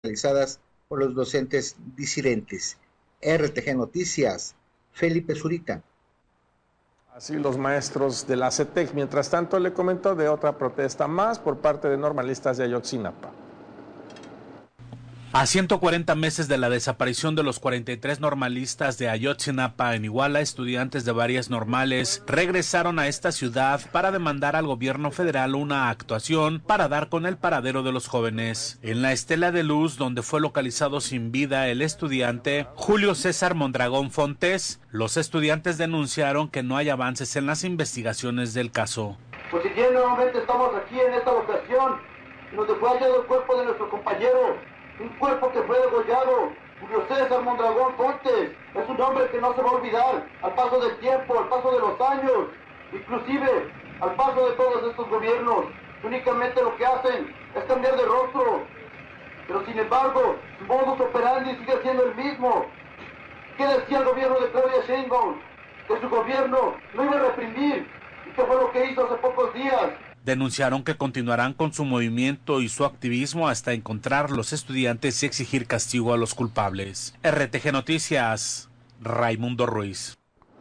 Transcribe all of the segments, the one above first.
realizadas por los docentes disidentes. RTG Noticias, Felipe Zurita. Así los maestros de la CETEC. Mientras tanto, le comentó de otra protesta más por parte de normalistas de Ayotzinapa. A 140 meses de la desaparición de los 43 normalistas de Ayotzinapa en Iguala, estudiantes de varias normales regresaron a esta ciudad para demandar al gobierno federal una actuación para dar con el paradero de los jóvenes. En la estela de luz donde fue localizado sin vida el estudiante Julio César Mondragón Fontes, los estudiantes denunciaron que no hay avances en las investigaciones del caso. Pues si bien nuevamente estamos aquí en esta locación, donde fue hallado el cuerpo de nuestro compañero, un cuerpo que fue degollado, Julio César Mondragón Fontes, es un hombre que no se va a olvidar al paso del tiempo, al paso de los años, inclusive al paso de todos estos gobiernos. Únicamente lo que hacen es cambiar de rostro, pero sin embargo, su modus operandi sigue siendo el mismo. ¿Qué decía el gobierno de Claudia Sheinbaum? Que su gobierno no iba a reprimir, y qué fue lo que hizo hace pocos días. Denunciaron que continuarán con su movimiento y su activismo hasta encontrar los estudiantes y exigir castigo a los culpables. RTG Noticias, Raimundo Ruiz.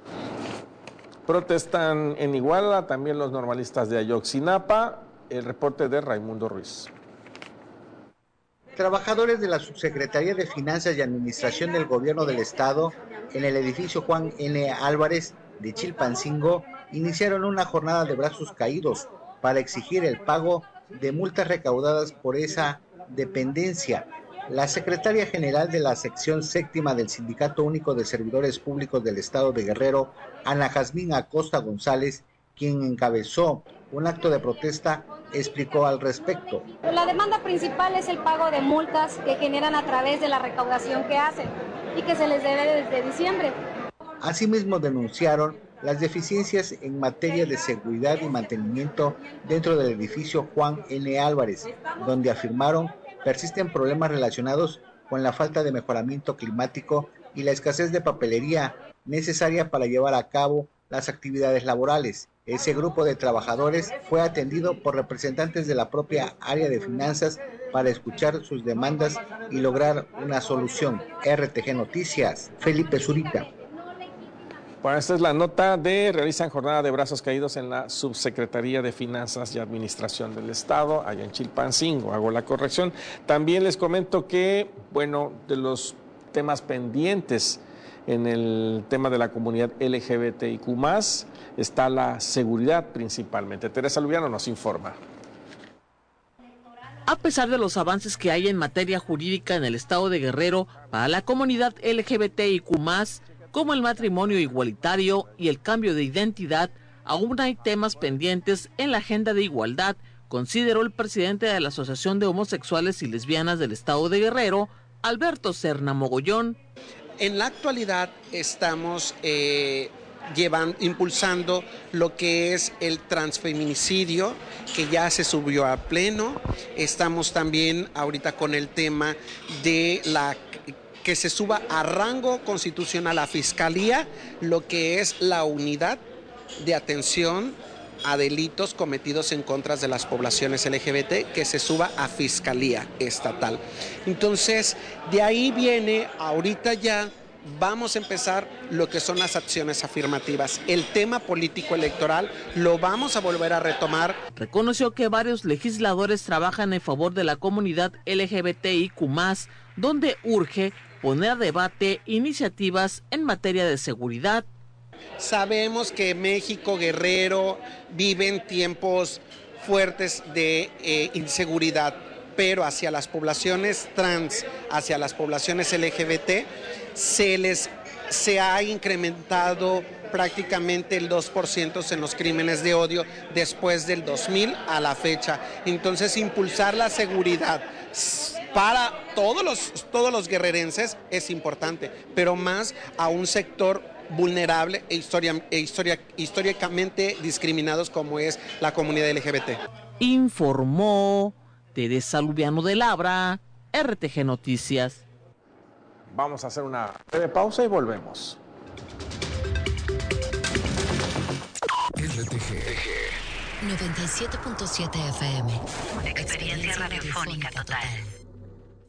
Protestan en Iguala también los normalistas de Ayotzinapa. El reporte de Raimundo Ruiz. Trabajadores de la Subsecretaría de Finanzas y Administración del Gobierno del Estado en el edificio Juan N. Álvarez de Chilpancingo iniciaron una jornada de brazos caídos para exigir el pago de multas recaudadas por esa dependencia. La secretaria general de la sección séptima del Sindicato Único de Servidores Públicos del Estado de Guerrero, Ana Jazmín Acosta González, quien encabezó un acto de protesta, explicó al respecto. La demanda principal es el pago de multas que generan a través de la recaudación que hacen y que se les debe desde diciembre. Asimismo denunciaron las deficiencias en materia de seguridad y mantenimiento dentro del edificio Juan N. Álvarez, donde afirmaron persisten problemas relacionados con la falta de mejoramiento climático y la escasez de papelería necesaria para llevar a cabo las actividades laborales. Ese grupo de trabajadores fue atendido por representantes de la propia área de finanzas para escuchar sus demandas y lograr una solución. RTG Noticias, Felipe Zurita. Bueno, esta es la nota de realizan jornada de brazos caídos en la Subsecretaría de Finanzas y Administración del Estado, allá en Chilpancingo. Hago la corrección. También les comento que, bueno, de los temas pendientes en el tema de la comunidad LGBTIQ+, está la seguridad principalmente. Teresa Lubiano nos informa. A pesar de los avances que hay en materia jurídica en el Estado de Guerrero para la comunidad LGBTIQ+, como el matrimonio igualitario y el cambio de identidad, aún hay temas pendientes en la agenda de igualdad, consideró el presidente de la Asociación de Homosexuales y Lesbianas del Estado de Guerrero, Alberto Serna Mogollón. En la actualidad estamos impulsando lo que es el transfeminicidio, que ya se subió a pleno. Estamos también ahorita con el tema de que se suba a rango constitucional a Fiscalía, lo que es la unidad de atención a delitos cometidos en contra de las poblaciones LGBT, que se suba a Fiscalía Estatal. Entonces, de ahí viene, ahorita ya vamos a empezar lo que son las acciones afirmativas. El tema político electoral lo vamos a volver a retomar. Reconoció que varios legisladores trabajan en favor de la comunidad LGBTIQ+, donde urge poner a debate iniciativas en materia de seguridad. Sabemos que México, Guerrero, viven tiempos fuertes de inseguridad, pero hacia las poblaciones trans, hacia las poblaciones LGBT, se ha incrementado prácticamente el 2% en los crímenes de odio después del 2000 a la fecha. Entonces, impulsar la seguridad para todos los guerrerenses es importante, pero más a un sector vulnerable históricamente discriminados como es la comunidad LGBT. Informó Teresa Lubiano de Labra, RTG Noticias. Vamos a hacer una breve pausa y volvemos. RTG 97.7 FM. Experiencia radiofónica total.